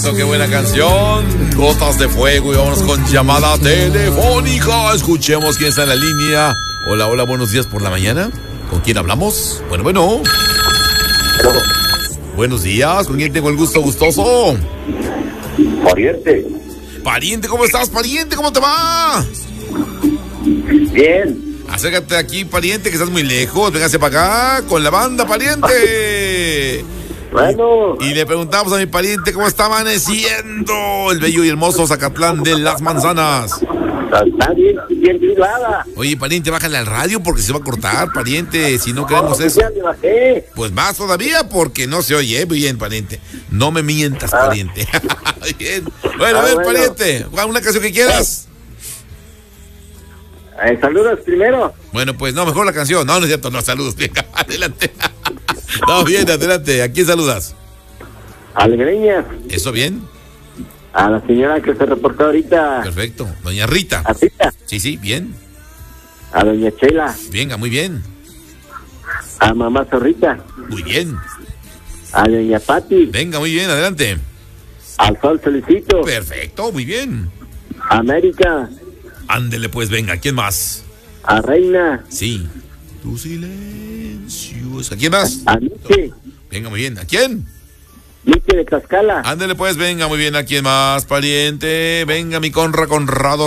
Qué buena canción, Gotas de Fuego, y vámonos con llamada telefónica. Escuchemos quién está en la línea. Hola, hola, buenos días por la mañana. ¿Con quién hablamos? Bueno. Buenos días, ¿con quién tengo el gusto gustoso? Pariente. Pariente, ¿cómo estás, pariente? ¿Cómo te va? Bien. Acércate aquí, pariente, que estás muy lejos. Véngase para acá con la banda, pariente. Bueno. Y le preguntamos a mi pariente cómo está amaneciendo el bello y hermoso Zacatlán de las Manzanas. Está bien privada. Oye, pariente, bájale al radio porque se va a cortar, pariente, si no queremos No, eso. ya le bajé. Pues más todavía porque no se oye bien, pariente. No me mientas, pariente. Bien. Bueno, a ver, bueno. pariente, una canción que quieras. Saludos primero. Bueno, pues no, mejor la canción. No, no es cierto, no, saludos. Venga, adelante. No, bien, adelante. ¿A quién saludas? A Alegreñas. ¿Eso bien? A la señora que se reportó ahorita. Perfecto. Doña Rita. A Rita. Sí, bien. A doña Chela. Venga, muy bien. A mamá Zorrita. Muy bien. A doña Pati. Venga, muy bien, adelante. Al Sol Solicito. Perfecto, muy bien. A América. Ándele, pues, venga. ¿Quién más? A Reina. Sí. Tu silencio. ¿A quién más? A Miche. Venga, muy bien. ¿A quién? Miche de Tlaxcala. Ándele, pues, venga, muy bien. ¿A quién más, pariente? Venga, mi Conrado.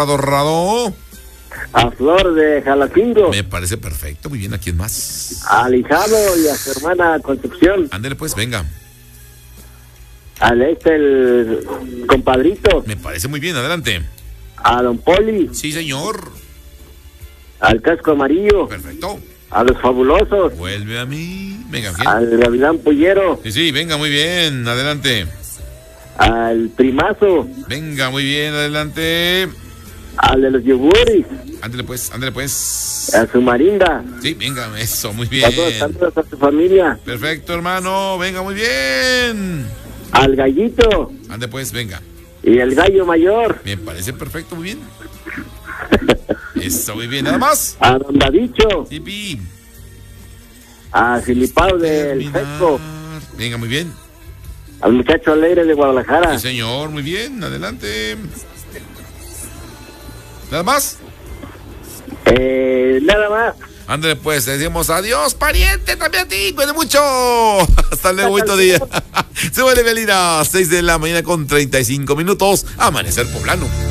A Flor de Jalacingo. Me parece perfecto. Muy bien, ¿a quién más? Al Hijado y a su hermana Concepción. Ándele, pues, venga. Al el compadrito. Me parece muy bien, adelante. A don Poli. Sí, señor. Al Casco Amarillo. Perfecto. A los Fabulosos. Vuelve a mí. Venga, ¿quién? Al Gavilán Pollero. Sí, venga, muy bien, adelante. Al Primazo. Venga, muy bien, adelante. Al de los yogures. Ándele, pues. A su Marinda. Sí, venga, eso, muy A todos, bien. saludos a su familia. Perfecto, hermano, venga, muy bien. Al Gallito. Ande, pues, venga. Y el Gallo Mayor. Me parece perfecto, muy bien. Eso, muy bien, nada más. A don Davicho. Sí, pi. A Filipao del Terminar. Fesco. Venga, muy bien. Al muchacho alegre de Guadalajara. Sí, señor, muy bien, adelante. ¿Nada más? Nada más. Ándale, pues, le decimos adiós, pariente, también a ti, cuídate mucho. Hasta luego, bonito día. Se vuelve Belina, 6 de la mañana con 35 minutos, Amanecer Poblano.